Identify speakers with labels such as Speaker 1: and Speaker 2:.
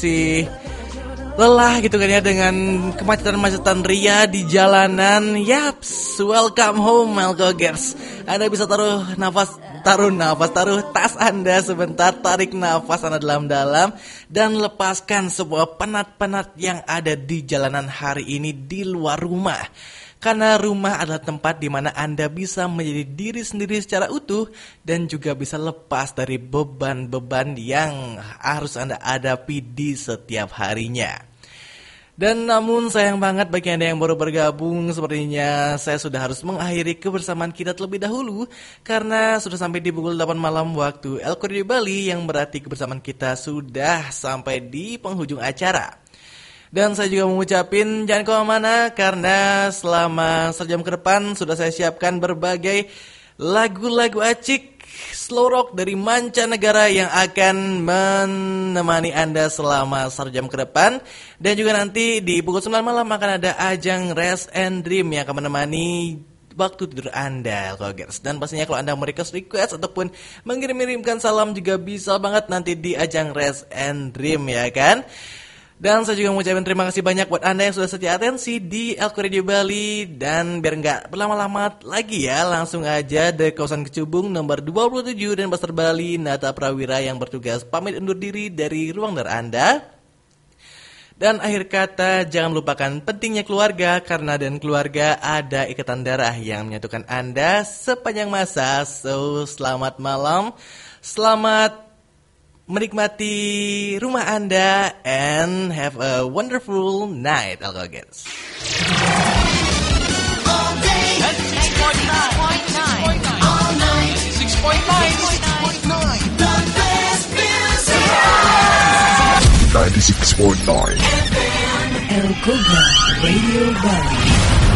Speaker 1: masih lelah gitu kan ya dengan kemacetan-macetan ria di jalanan. Yaps, welcome home Alkogers. Anda bisa taruh tas Anda sebentar, tarik nafas Anda dalam-dalam dan lepaskan semua penat-penat yang ada di jalanan hari ini di luar rumah. Karena rumah adalah tempat di mana Anda bisa menjadi diri sendiri secara utuh dan juga bisa lepas dari beban-beban yang harus Anda hadapi di setiap harinya. Dan namun sayang banget bagi Anda yang baru bergabung, sepertinya saya sudah harus mengakhiri kebersamaan kita terlebih dahulu karena sudah sampai di pukul 8 malam waktu El Corrido Bali, yang berarti kebersamaan kita sudah sampai di penghujung acara. Dan saya juga mengucapin jangan kemana-mana karena selama sejam ke depan sudah saya siapkan berbagai lagu-lagu acik slow rock dari mancanegara yang akan menemani Anda selama sejam ke depan. Dan juga nanti di pukul 9 malam akan ada ajang Rest and Dream yang akan menemani waktu tidur Anda, Alkogers. Dan pastinya kalau Anda mau request ataupun mengirim-kirimkan salam juga bisa banget nanti di ajang Rest and Dream, ya kan? Dan saya juga mengucapkan terima kasih banyak buat Anda yang sudah setia atensi di El Corrido Bali. Dan biar nggak berlama-lama lagi ya, langsung aja dari kawasan Kecubung nomor 27 dan Pasar Bali, Nata Prawira yang bertugas pamit undur diri dari ruang dengar Anda. Dan akhir kata, jangan lupakan pentingnya keluarga, karena dan keluarga ada ikatan darah yang menyatukan Anda sepanjang masa. So, selamat malam, selamat menikmati rumah Anda, and have a wonderful night, Alkogers.
Speaker 2: All day, 6.9, the best music.
Speaker 3: 96.9
Speaker 4: El Cobra Radio Bali.